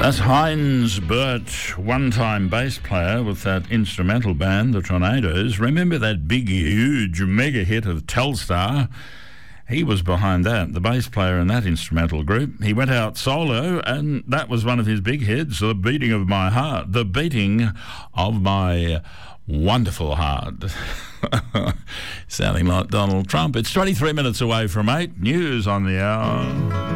That's Heinz Burt, one-time bass player with that instrumental band, the Tornadoes. Remember that big, huge, mega hit of Telstar? He was behind that, the bass player in that instrumental group. He went out solo, and that was one of his big hits, The Beating of My Heart, The Beating of My Wonderful Heart. Sounding like Donald Trump. It's 23 minutes away from 8. News on the hour.